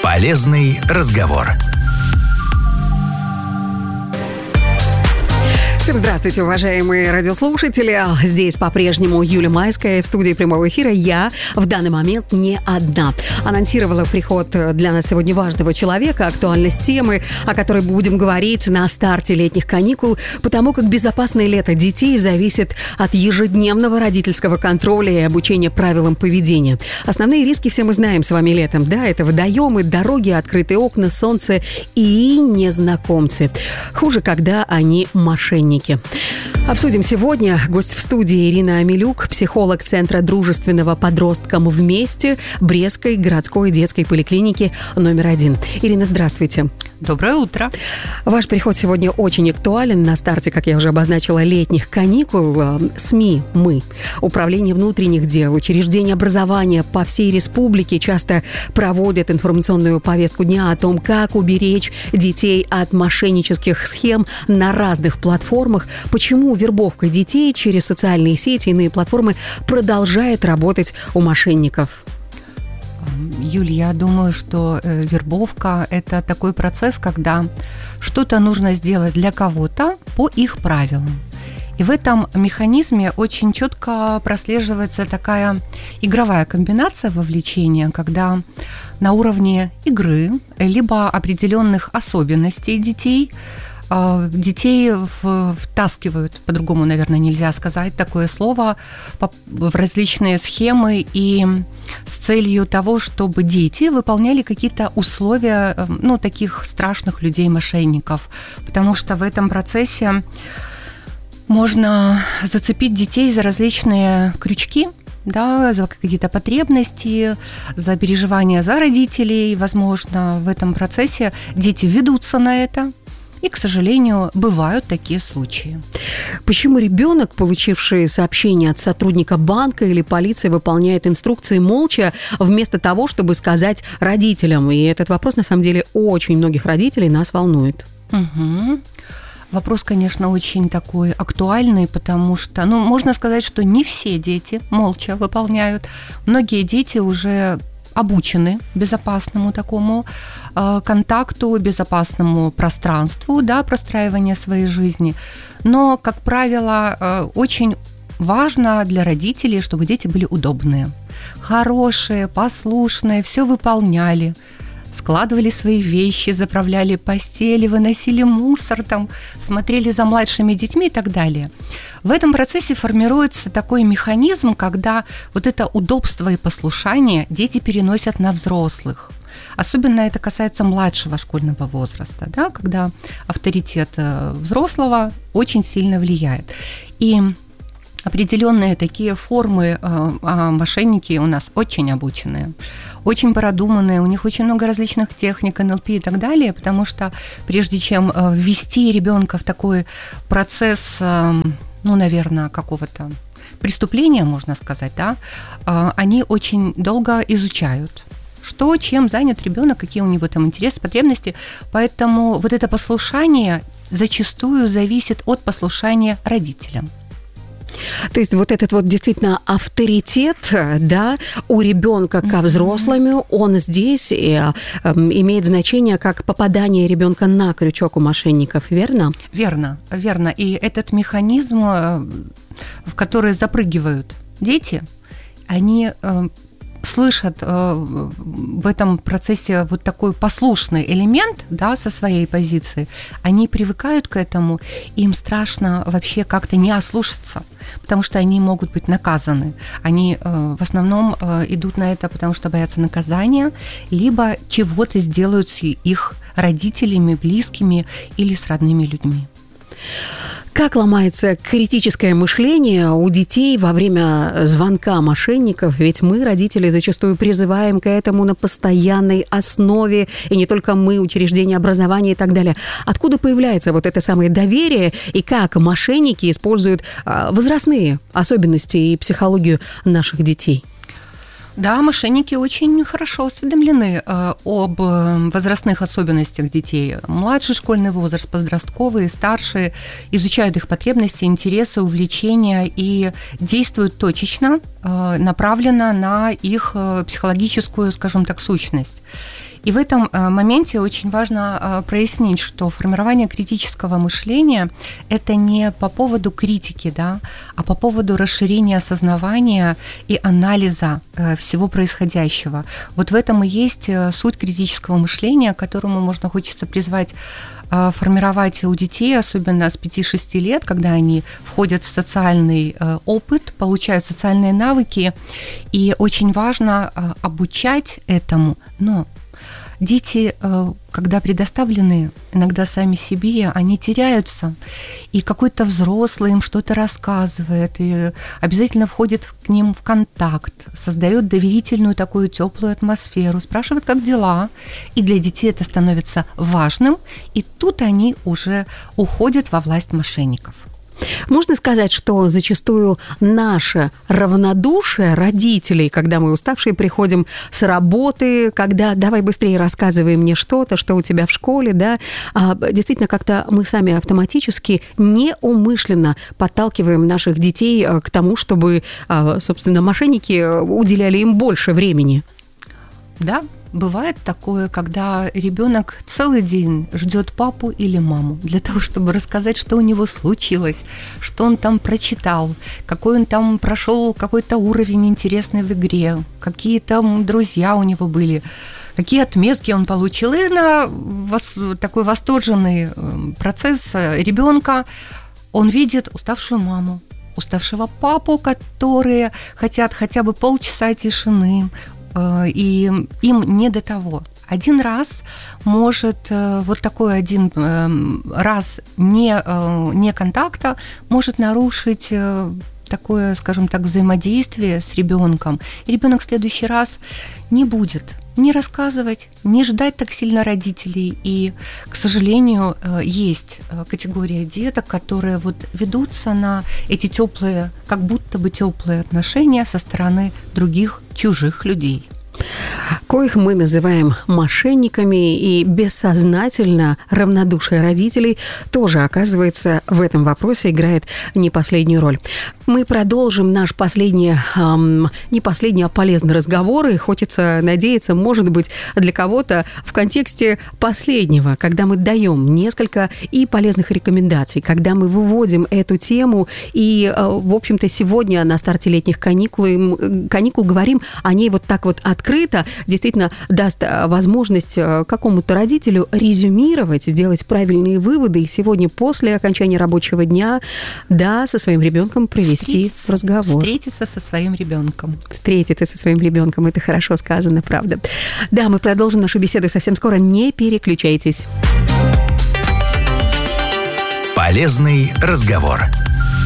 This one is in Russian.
Полезный разговор. Всем здравствуйте, уважаемые радиослушатели. Здесь по-прежнему Юлия Майская. В студии прямого эфира я в данный момент не одна. Анонсировала приход для нас сегодня важного человека, актуальность темы, о которой будем говорить на старте летних каникул, потому как безопасное лето детей зависит от ежедневного родительского контроля и обучения правилам поведения. Основные риски все мы знаем с вами летом. Да, это водоемы, дороги, открытые окна, солнце и незнакомцы. Хуже, когда они мошенники. Обсудим сегодня. Гость в студии Ирина Амелюк, психолог Центра дружественного подросткам «Вместе» Брестской городской детской поликлиники номер 1. Ирина, здравствуйте. Доброе утро. Ваш приход сегодня очень актуален на старте, как я уже обозначила, летних каникул. СМИ, мы, Управление внутренних дел, учреждения образования по всей республике часто проводят информационную повестку дня о том, как уберечь детей от мошеннических схем на разных платформах, почему вербовка детей через социальные сети и иные платформы продолжает работать у мошенников. Юль, я думаю, что вербовка – это такой процесс, когда что-то нужно сделать для кого-то по их правилам. И в этом механизме очень четко прослеживается такая игровая комбинация вовлечения, когда на уровне игры либо определенных особенностей детей втаскивают, по-другому, наверное, нельзя сказать такое слово, в различные схемы и с целью того, чтобы дети выполняли какие-то условия, таких страшных людей-мошенников. Потому что в этом процессе можно зацепить детей за различные крючки, да, за какие-то потребности, за переживания за родителей. Возможно, в этом процессе дети ведутся на это. И, к сожалению, бывают такие случаи. Почему ребенок, получивший сообщение от сотрудника банка или полиции, выполняет инструкции молча, вместо того, чтобы сказать родителям? И этот вопрос, на самом деле, очень многих родителей нас волнует. Угу. Вопрос, конечно, очень такой актуальный, потому что, можно сказать, что не все дети молча выполняют. Многие дети уже обучены безопасному такому контакту, безопасному пространству, да, простраивания своей жизни. Но, как правило, очень важно для родителей, чтобы дети были удобные, хорошие, послушные, все выполняли, складывали свои вещи, заправляли постели, выносили мусор, смотрели за младшими детьми и так далее. В этом процессе формируется такой механизм, когда вот это удобство и послушание дети переносят на взрослых. Особенно это касается младшего школьного возраста, да, когда авторитет взрослого очень сильно влияет. И определенные такие формы мошенники у нас очень обученные, очень продуманные, у них очень много различных техник, НЛП и так далее, потому что прежде чем ввести ребенка в такой процесс, наверное, какого-то преступления, можно сказать, да, они очень долго изучают, что, чем занят ребенок, какие у него там интересы, потребности, поэтому вот это послушание зачастую зависит от послушания родителям. То есть вот этот вот действительно авторитет, да, у ребенка ко взрослому, он здесь имеет значение как попадание ребенка на крючок у мошенников, верно? Верно. И этот механизм, в который запрыгивают дети, они слышат в этом процессе вот такой послушный элемент, да, со своей позиции, они привыкают к этому, им страшно вообще как-то не ослушаться, потому что они могут быть наказаны. Они в основном идут на это, потому что боятся наказания, либо чего-то сделают с их родителями, близкими или с родными людьми. Как ломается критическое мышление у детей во время звонка мошенников? Ведь мы, родители, зачастую призываем к этому на постоянной основе, и не только мы, учреждения образования и так далее. Откуда появляется вот это самое доверие, и как мошенники используют возрастные особенности и психологию наших детей? Да, мошенники очень хорошо осведомлены об возрастных особенностях детей. Младший школьный возраст, подростковый, старшие, изучают их потребности, интересы, увлечения и действуют точечно направлена на их психологическую, скажем так, сущность. И в этом моменте очень важно прояснить, что формирование критического мышления – это не по поводу критики, да, а по поводу расширения осознавания и анализа всего происходящего. Вот в этом и есть суть критического мышления, к которому хочется призвать формировать у детей, особенно с 5-6 лет, когда они входят в социальный опыт, получают социальные навыки. И очень важно обучать этому, но дети, когда предоставлены иногда сами себе, они теряются, и какой-то взрослый им что-то рассказывает, и обязательно входит к ним в контакт, создает доверительную такую теплую атмосферу, спрашивает, как дела, и для детей это становится важным, и тут они уже уходят во власть мошенников. Можно сказать, что зачастую наше равнодушие родителей, когда мы уставшие приходим с работы, когда давай быстрее рассказывай мне что-то, что у тебя в школе, да, действительно как-то мы сами автоматически неумышленно подталкиваем наших детей к тому, чтобы, собственно, мошенники уделяли им больше времени. Да, бывает такое, когда ребенок целый день ждет папу или маму для того, чтобы рассказать, что у него случилось, что он там прочитал, какой он там прошел какой-то уровень интересный в игре, какие там друзья у него были, какие отметки он получил. И на такой восторженный процесс ребенка он видит уставшую маму, уставшего папу, которые хотят хотя бы полчаса тишины, и им не до того. Один раз может, вот такой один раз не контакта может нарушить такое, скажем так, взаимодействие с ребенком. И ребенок в следующий раз не будет не рассказывать, не ждать так сильно родителей. И, к сожалению, есть категория деток, которые вот ведутся на эти теплые, как будто бы теплые отношения со стороны других чужих людей, коих мы называем мошенниками, и бессознательно равнодушие родителей тоже, оказывается, в этом вопросе играет не последнюю роль. Мы продолжим наш последний, не последний, а полезный разговор, и хочется надеяться, может быть, для кого-то в контексте последнего, когда мы даем несколько и полезных рекомендаций, когда мы выводим эту тему, и, в общем-то, сегодня на старте летних каникул говорим о ней вот так вот открыто, действительно даст возможность какому-то родителю резюмировать, сделать правильные выводы, и сегодня после окончания рабочего дня, да, со своим ребенком провести разговор. Встретиться со своим ребенком. Встретиться со своим ребенком, это хорошо сказано, правда. Да, мы продолжим нашу беседу совсем скоро, не переключайтесь. Полезный разговор.